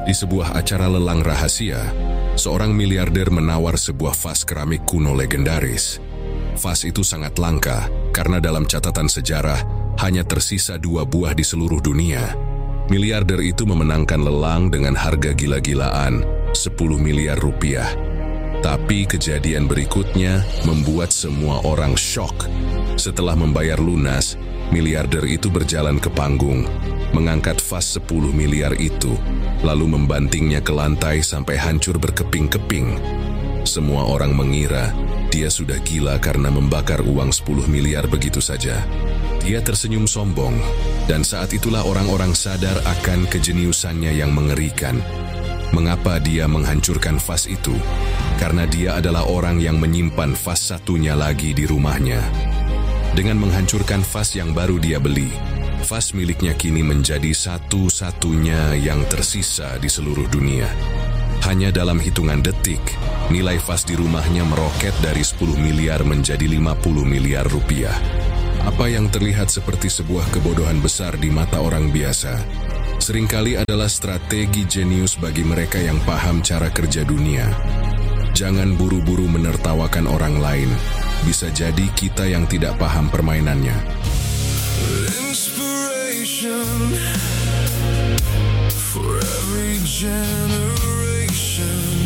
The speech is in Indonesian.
Di sebuah acara lelang rahasia, seorang miliarder menawar sebuah vas keramik kuno legendaris. Vas itu sangat langka karena dalam catatan sejarah hanya tersisa 2 buah di seluruh dunia. Miliarder itu memenangkan lelang dengan harga gila-gilaan 10 miliar rupiah. Tapi kejadian berikutnya membuat semua orang syok. Setelah membayar lunas, miliarder itu berjalan ke panggung, mengangkat vas 10 miliar itu, lalu membantingnya ke lantai sampai hancur berkeping-keping. Semua orang mengira dia sudah gila karena membakar uang 10 miliar begitu saja. Dia tersenyum sombong, dan saat itulah orang-orang sadar akan kejeniusannya yang mengerikan. Mengapa dia menghancurkan vas itu? Karena dia adalah orang yang menyimpan vas satunya lagi di rumahnya. Dengan menghancurkan vas yang baru dia beli, vas miliknya kini menjadi satu-satunya yang tersisa di seluruh dunia. Hanya dalam hitungan detik, nilai vas di rumahnya meroket dari 10 miliar menjadi 50 miliar rupiah. Apa yang terlihat seperti sebuah kebodohan besar di mata orang biasa, seringkali adalah strategi jenius bagi mereka yang paham cara kerja dunia. Jangan buru-buru menertawakan orang lain. Bisa jadi kita yang tidak paham permainannya. Inspiration for every generation.